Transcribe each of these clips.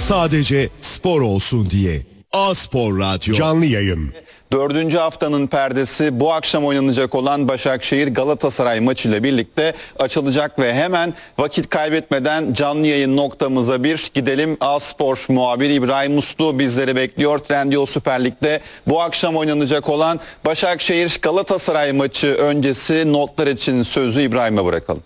Sadece spor olsun diye. A-Spor Radyo. Canlı yayın. 4. haftanın perdesi bu akşam oynanacak olan Başakşehir Galatasaray maçıyla birlikte açılacak ve hemen vakit kaybetmeden canlı yayın noktamıza bir gidelim. A-Spor muhabiri İbrahim Uslu bizleri bekliyor. Trendyol Süper Lig'de bu akşam oynanacak olan Başakşehir Galatasaray maçı öncesi notlar için sözü İbrahim'e bırakalım.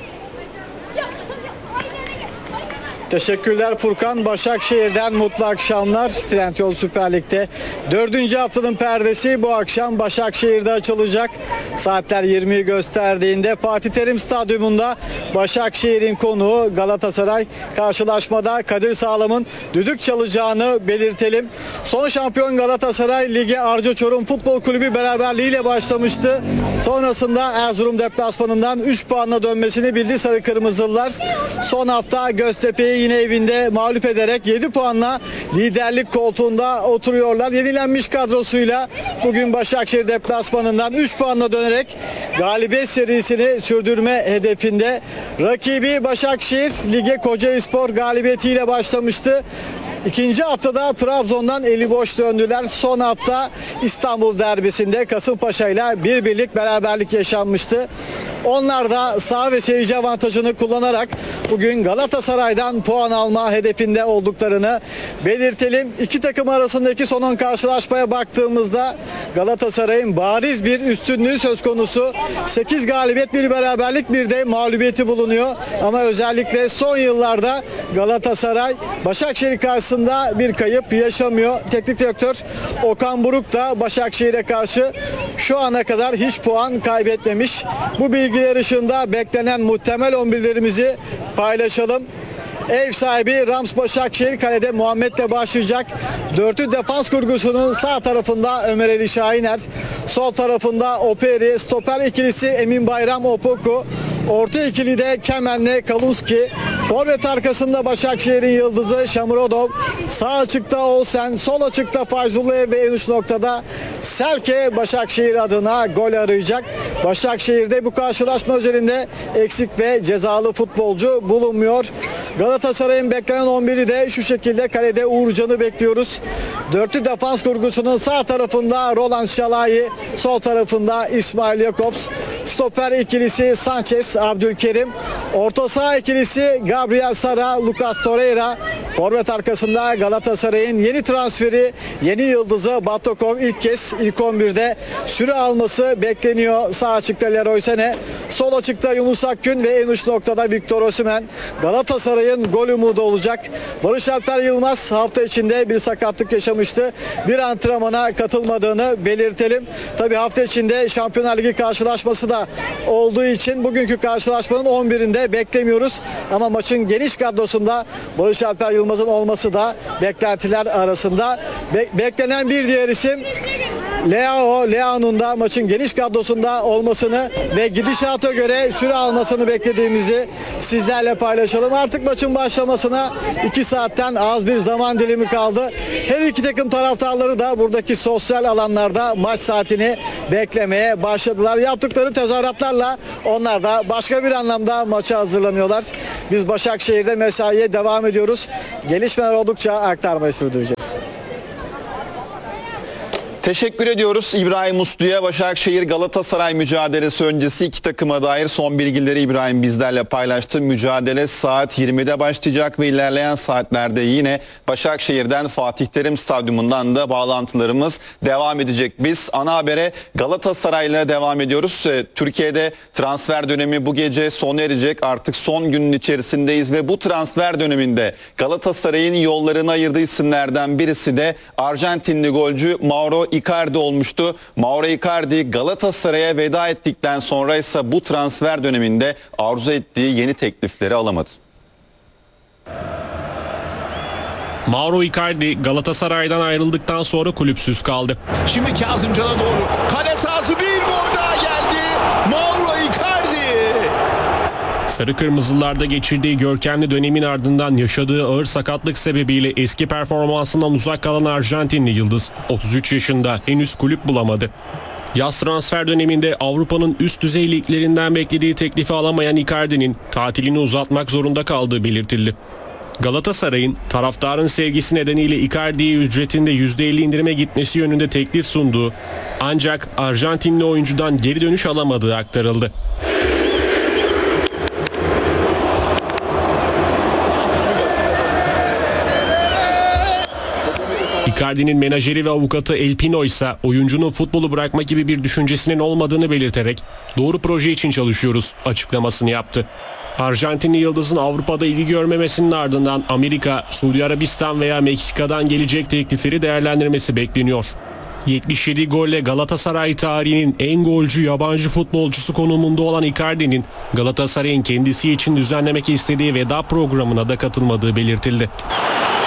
Teşekkürler Furkan. Başakşehir'den mutlu akşamlar. Trendyol Süper Lig'de 4. haftanın perdesi bu akşam Başakşehir'de açılacak. Saatler 20'yi gösterdiğinde Fatih Terim Stadyumunda Başakşehir'in konuğu Galatasaray. Karşılaşmada Kadir Sağlam'ın düdük çalacağını belirtelim. Son şampiyon Galatasaray Ligi Arca Çorum Futbol Kulübü beraberliğiyle başlamıştı. Sonrasında Erzurum deplasmanından 3 puanla dönmesini bildi Sarı Kırmızılılar. Son hafta Göztepe'yi yine evinde mağlup ederek 7 puanla liderlik koltuğunda oturuyorlar. Yenilenmiş kadrosuyla bugün Başakşehir deplasmanından 3 puanla dönerek galibiyet serisini sürdürme hedefinde. Rakibi Başakşehir lige Kocaelispor galibiyetiyle başlamıştı. İkinci haftada Trabzon'dan eli boş döndüler. Son hafta İstanbul derbisinde Kasımpaşa ile bir birlik beraberlik yaşanmıştı. Onlar da saha ve seyirci avantajını kullanarak bugün Galatasaray'dan puan alma hedefinde olduklarını belirtelim. İki takım arasındaki son 10 karşılaşmaya baktığımızda Galatasaray'ın bariz bir üstünlüğü söz konusu. 8 galibiyet, bir beraberlik, bir de mağlubiyeti bulunuyor. Ama özellikle son yıllarda Galatasaray Başakşehir karşısında bir kayıp yaşamıyor. Teknik direktör Okan Buruk da Başakşehir'e karşı şu ana kadar hiç puan kaybetmemiş. Bu bilgiler ışığında beklenen muhtemel 11'lerimizi paylaşalım. Ev sahibi Rams Başakşehir kalede Muhammed'le başlayacak. Dörtlü defans kurgusunun sağ tarafında Ömer Ali Şahiner. Sol tarafında Operi. Stoper ikilisi Emin Bayram Opoku. Orta ikili de Kemen'le Kalunski. Forvet arkasında Başakşehir'in yıldızı Şamurodov. Sağ açıkta Olsen. Sol açıkta Fayzullah ve en uç noktada Selke Başakşehir adına gol arayacak. Başakşehir'de bu karşılaşma özelinde eksik ve cezalı futbolcu bulunmuyor. Galatasaray'ın beklenen 11'i de şu şekilde: kalede Uğurcan'ı bekliyoruz. Dörtlü defans kurgusunun sağ tarafında Roland Şalai, sol tarafında İsmail Jakobs. Stoper ikilisi Sanchez, Abdülkerim. Orta saha ikilisi Gabriel Sara, Lucas Torreira. Forvet arkasında Galatasaray'ın yeni transferi, yeni yıldızı Batakov ilk kez ilk 11'de süre alması bekleniyor. Sağ açıkta Leroy Sané, sol açıkta Yunus Akgün ve en uç noktada Victor Osimhen. Galatasaray'ın gol umudu olacak. Barış Alper Yılmaz hafta içinde bir sakatlık yaşamıştı. Bir antrenmana katılmadığını belirtelim. Tabii hafta içinde Şampiyonlar Ligi karşılaşması da olduğu için bugünkü karşılaşmanın 11'inde beklemiyoruz. Ama maçın geniş kadrosunda Barış Alper Yılmaz'ın olması da beklentiler arasında. Beklenen bir diğer isim Leao'nun da maçın geniş kadrosunda olmasını ve gidişata göre süre almasını beklediğimizi sizlerle paylaşalım. Artık maçın başlamasına 2 saatten az bir zaman dilimi kaldı. Her iki takım taraftarları da buradaki sosyal alanlarda maç saatini beklemeye başladılar. Yaptıkları tezahüratlarla onlar da başka bir anlamda maça hazırlanıyorlar. Biz Başakşehir'de mesaiye devam ediyoruz. Gelişmeler oldukça aktarmayı sürdüreceğiz. Teşekkür ediyoruz İbrahim Uslu'ya. Başakşehir Galatasaray mücadelesi öncesi iki takıma dair son bilgileri İbrahim bizlerle paylaştı. Mücadele saat 20'de başlayacak ve ilerleyen saatlerde yine Başakşehir'den Fatih Terim Stadyumundan da bağlantılarımız devam edecek. Biz ana habere Galatasaray'la devam ediyoruz. Türkiye'de transfer dönemi bu gece sona erecek. Artık son günün içerisindeyiz ve bu transfer döneminde Galatasaray'ın yollarını ayırdığı isimlerden birisi de Arjantinli golcü Mauro Icardi olmuştu. Mauro Icardi Galatasaray'a veda ettikten sonra ise bu transfer döneminde arzu ettiği yeni teklifleri alamadı. Mauro Icardi Galatasaray'dan ayrıldıktan sonra kulüpsüz kaldı. Şimdi Kazımcan'a doğru kale sahası, bir gol daha geldi. Mauro Icardi. Sarı Kırmızılarda geçirdiği görkemli dönemin ardından yaşadığı ağır sakatlık sebebiyle eski performansından uzak kalan Arjantinli yıldız 33 yaşında henüz kulüp bulamadı. Yaz transfer döneminde Avrupa'nın üst düzey liglerinden beklediği teklifi alamayan Icardi'nin tatilini uzatmak zorunda kaldığı belirtildi. Galatasaray'ın taraftarın sevgisi nedeniyle Icardi'ye ücretinde %50 indirime gitmesi yönünde teklif sunduğu ancak Arjantinli oyuncudan geri dönüş alamadığı aktarıldı. Icardi'nin menajeri ve avukatı El Pino ise oyuncunun futbolu bırakma gibi bir düşüncesinin olmadığını belirterek "Doğru proje için çalışıyoruz" açıklamasını yaptı. Arjantinli yıldızın Avrupa'da ilgi görmemesinin ardından Amerika, Suudi Arabistan veya Meksika'dan gelecek teklifleri değerlendirmesi bekleniyor. 77 golle Galatasaray tarihinin en golcü yabancı futbolcusu konumunda olan Icardi'nin Galatasaray'ın kendisi için düzenlemek istediği veda programına da katılmadığı belirtildi.